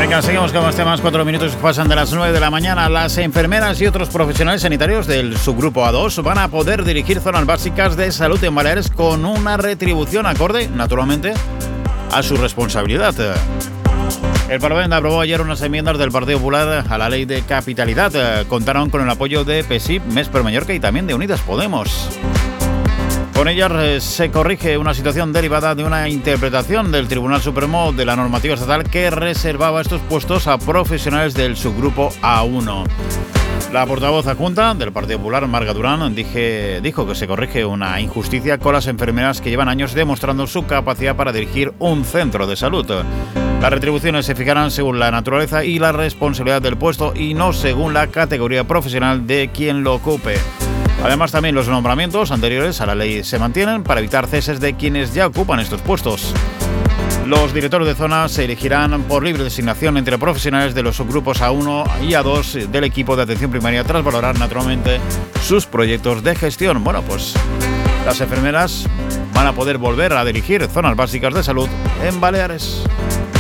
Venga, seguimos con los temas. 4 minutos pasan de las 9 de la mañana. Las enfermeras y otros profesionales sanitarios del subgrupo A2 van a poder dirigir zonas básicas de salud en Baleares con una retribución acorde, naturalmente, a su responsabilidad. El Parlamento aprobó ayer unas enmiendas del Partido Popular a la Ley de Capitalidad. Contaron con el apoyo de PSIP, MES per Mallorca y también de Unidas Podemos. Con ellas se corrige una situación derivada de una interpretación del Tribunal Supremo de la normativa estatal que reservaba estos puestos a profesionales del subgrupo A1. La portavoz adjunta del Partido Popular, Marga Durán, dijo que se corrige una injusticia con las enfermeras que llevan años demostrando su capacidad para dirigir un centro de salud. Las retribuciones se fijarán según la naturaleza y la responsabilidad del puesto y no según la categoría profesional de quien lo ocupe. Además, también los nombramientos anteriores a la ley se mantienen para evitar ceses de quienes ya ocupan estos puestos. Los directores de zona se elegirán por libre designación entre profesionales de los subgrupos A1 y A2 del equipo de atención primaria tras valorar naturalmente sus proyectos de gestión. Bueno, pues las enfermeras van a poder volver a dirigir zonas básicas de salud en Baleares.